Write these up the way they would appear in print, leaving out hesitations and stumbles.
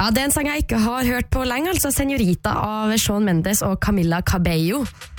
Ja, det en sang jeg ikke har hørt på lenge, altså Senorita av Shawn Mendes og Camila Cabello.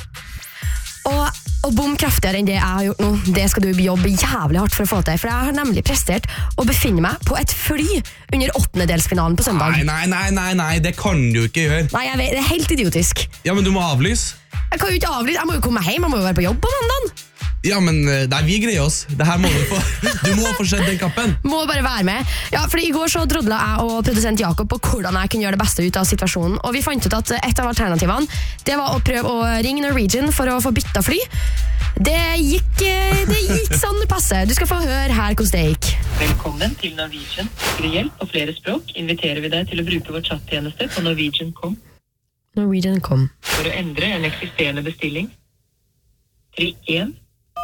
Og bom kraftigere enn det jeg har gjort nå, det skal du jobbe jævlig hardt for å få til, for jeg har nemlig prestert å befinne meg på et fly under 8-delsfinalen på søndag. Nei, det kan du ikke gjøre. Nei, jeg vet, det er helt idiotisk. Ja, men du må avlyse. Jeg kan jo ikke avlyse, jeg må jo komme meg hjem, jeg må jo være på jobb på mandagen. Ja, men nei, vi greier oss. Det her må du få. Du må få sett den kappen. Må bare være med. Ja, for i går så drodla jeg og produsent Jakob på hvordan jeg kunne gjøre det beste ut av situasjonen, og vi fant ut at et av alternativene, det var å prøve å ringe Norwegian for å få bytta fly. Det gikk sånn passe. Du skal få høre her hvordan det gikk. Velkommen til Norwegian. For hjelp på flere språk inviterer vi deg til å bruke vår chattjeneste på Norwegian.com. Norwegian.com. For å endre en eksisterende bestilling, trykk 1.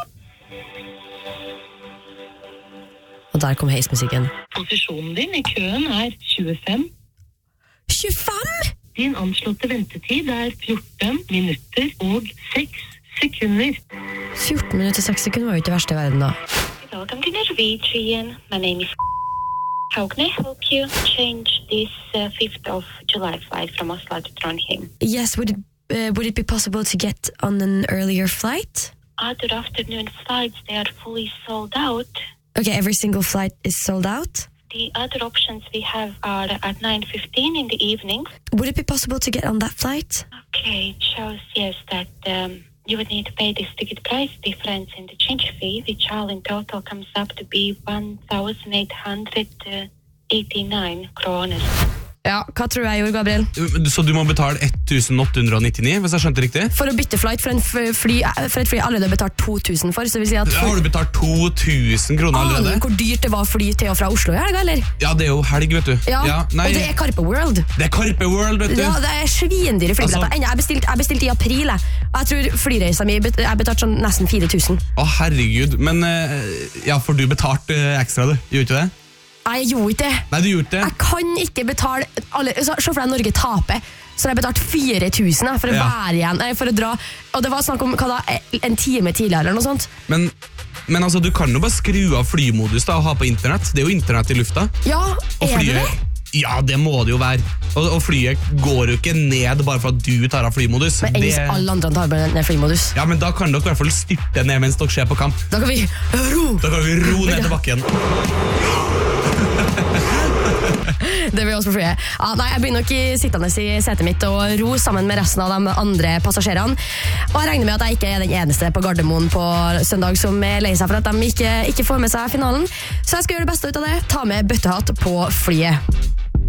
Og der kom heismusikken. Posisjonen din i køen er 25. 25? Din anslåtte ventetid er 14 minutter og 6 sekunder. 14 minutter og 6 sekunder var jo ikke det verste i verden da. Welcome to Norwegian. My name is How can I help you change this 5th of July flight from Oslo to Trondheim? Yes, would it be possible to get on an earlier flight? Other afternoon flights, they are fully sold out. Okay, every single flight is sold out? The other options we have are at 9:15 in the evening. Would it be possible to get on that flight? Okay, it shows, yes, that you would need to pay this ticket price difference in the change fee, which all in total comes up to be 1,889 kroner. Ja, hva tror jeg gjorde, Gabriel? Så du må betale 1899, hvis jeg skjønte riktig? For å bytte flight for et fly jeg allerede har betalt 2000 for, så vil si at... Har du betalt 2000 kroner allerede? Hvor dyrt det var fly til og fra Oslo i helga, eller? Ja, det er jo helg, vet du. Ja, og det er Carpe World. Det er Carpe World, vet du. Ja, det er svindyre flybilletter. Altså, jeg bestilte i april, og jeg tror flyreisa mi jeg betalte sånn nesten 4000. Å, herregud. Men, ja, for du betalte ekstra, du. Gjorde ikke det? Nei, jeg gjorde ikke det. Nei, du gjorde det. Jeg kan ikke betale alle, så for deg Norge taper, så har jeg betalt 4000 for å være igjen, for å dra, og det var snakk om hva da, en time tidligere eller noe sånt. Men altså, du kan jo bare skru av flymodus da, og ha på internett. Det er jo internett i lufta. Ja, er det det? Ja, det må det jo være. Og flyet går jo ikke ned bare for at du tar av flymodus. Men enn alle andre tar ned flymodus. Ja, men da kan dere i hvert fall styrte ned mens dere ser på kamp. Da kan vi ro ned til bakken. Det blir også på flyet. Ja, nei, jeg begynner nok sittende i setet mitt og ro sammen med resten av de andre passasjerene. Og jeg regner med at jeg ikke er den eneste på Gardermoen på søndag som er lei seg for at de ikke får med seg finalen. Så jeg skal gjøre det beste ut av det. Ta med bøttehatt på flyet.